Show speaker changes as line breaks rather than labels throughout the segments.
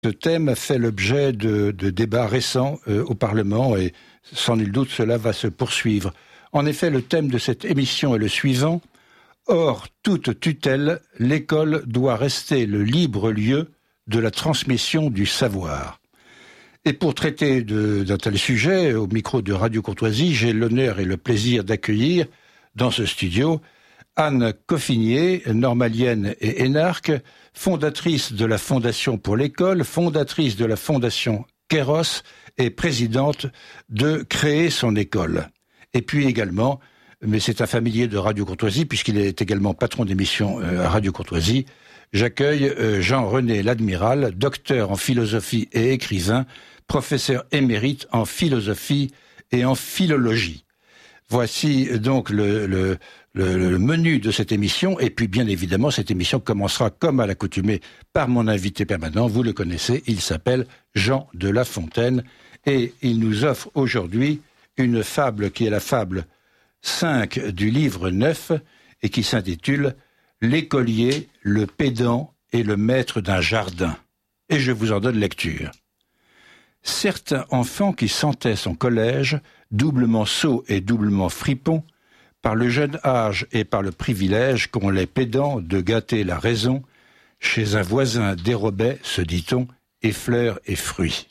Ce thème a fait l'objet de débats récents au Parlement et sans nul doute cela va se poursuivre. En effet, le thème de cette émission est le suivant. Hors toute tutelle, l'école doit rester le libre lieu de la transmission du savoir. Et pour traiter d'un tel sujet, au micro de Radio Courtoisie, j'ai l'honneur et le plaisir d'accueillir dans ce studio Anne Coffinier, normalienne et énarque, fondatrice de la Fondation pour l'école, fondatrice de la Fondation Kéros et présidente de Créer son école. Et puis également, mais c'est un familier de Radio Courtoisie puisqu'il est également patron d'émission à Radio Courtoisie, j'accueille Jean-René Ladmiral, docteur en philosophie et écrivain, professeur émérite en philosophie et en philologie. Voici donc le menu de cette émission, et puis bien évidemment cette émission commencera comme à l'accoutumée par mon invité permanent, vous le connaissez, il s'appelle Jean de La Fontaine, et il nous offre aujourd'hui une fable qui est la fable 5 du livre 9, et qui s'intitule « L'écolier, le pédant et le maître d'un jardin ». Et je vous en donne lecture. Certain enfant qui sentait son collège, doublement sot et doublement fripon, par le jeune âge et par le privilège qu'ont les pédants de gâter la raison, chez un voisin dérobait, se dit-on, et fleurs et fruits.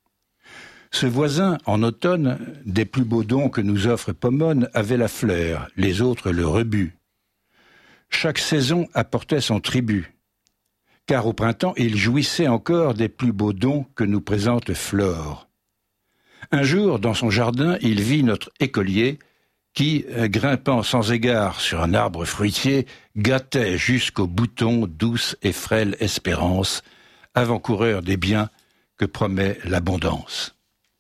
Ce voisin, en automne, des plus beaux dons que nous offre Pomone, avait la fleur, les autres le rebut. Chaque saison apportait son tribut, car au printemps il jouissait encore des plus beaux dons que nous présente Flore. Un jour, dans son jardin, il vit notre écolier, qui, grimpant sans égard sur un arbre fruitier, gâtait jusqu'au bouton douce et frêle espérance, avant-coureur des biens que promet l'abondance.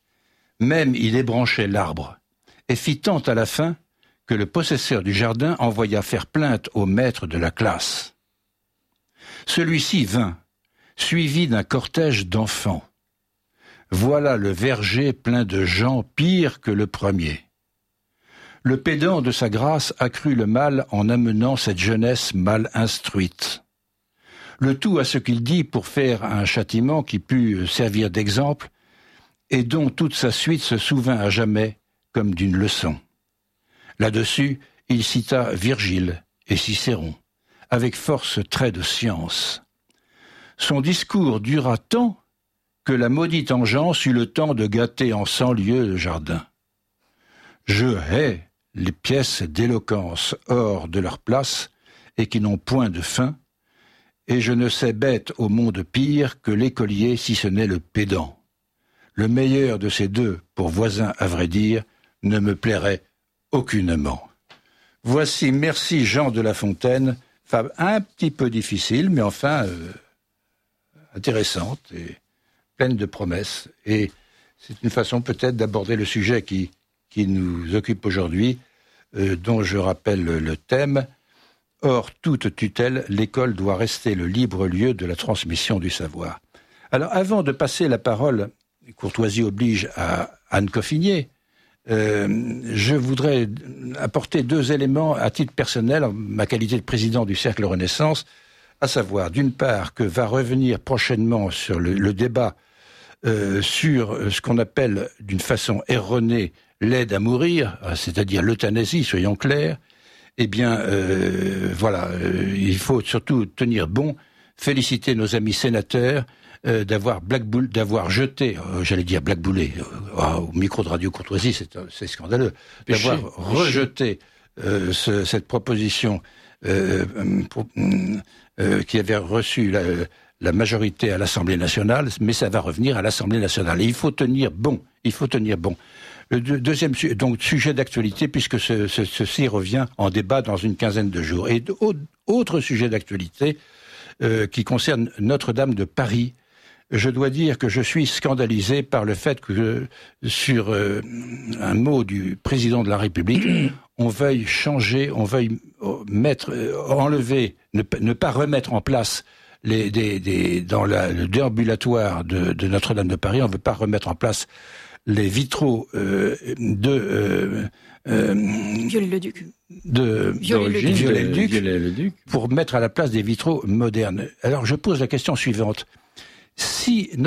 Même il ébranchait l'arbre, et fit tant à la fin que le possesseur du jardin envoya faire plainte au maître de la classe. Celui-ci vint, suivi d'un cortège d'enfants. Voilà le verger plein de gens pires que le premier. Le pédant de sa grâce accrut le mal en amenant cette jeunesse mal instruite. Le tout à ce qu'il dit pour faire un châtiment qui put servir d'exemple et dont toute sa suite se souvint à jamais comme d'une leçon. Là-dessus, il cita Virgile et Cicéron, avec force traits de science. Son discours dura tant que la maudite engeance eut le temps de gâter en 100 lieues le jardin. Je hais les pièces d'éloquence hors de leur place et qui n'ont point de fin, et je ne sais bête au monde pire que l'écolier si ce n'est le pédant. Le meilleur de ces deux, pour voisin à vrai dire, ne me plairait aucunement. Voici, merci Jean de La Fontaine, fable un petit peu difficile, mais enfin intéressante et pleine de promesses. Et c'est une façon peut-être d'aborder le sujet qui nous occupe aujourd'hui, dont je rappelle le thème. Hors toute tutelle, l'école doit rester le libre lieu de la transmission du savoir. Alors, avant de passer la parole, courtoisie oblige, à Anne Coffinier, je voudrais apporter 2 éléments à titre personnel, en ma qualité de président du Cercle Renaissance, à savoir, d'une part, que va revenir prochainement sur le débat sur ce qu'on appelle, d'une façon erronée, l'aide à mourir, c'est-à-dire l'euthanasie, soyons clairs. Eh bien, il faut surtout tenir bon, féliciter nos amis sénateurs d'avoir jeté, j'allais dire blackboulé, au micro de Radio Courtoisie, c'est scandaleux, d'avoir rejeté cette proposition qui avait reçu la majorité à l'Assemblée nationale, mais ça va revenir à l'Assemblée nationale. Et il faut tenir bon. Le deuxième sujet d'actualité, puisque ceci revient en débat dans une quinzaine de jours. Et autre sujet d'actualité qui concerne Notre-Dame de Paris. Je dois dire que je suis scandalisé par le fait que sur un mot du président de la République, on veuille changer, on veuille enlever, ne pas remettre en place dans le déambulatoire de Notre-Dame de Paris, on ne veut pas remettre en place les vitraux
Viollet-le-Duc.
Viollet-le-Duc, pour mettre à la place des vitraux modernes. Alors je pose la question suivante. Si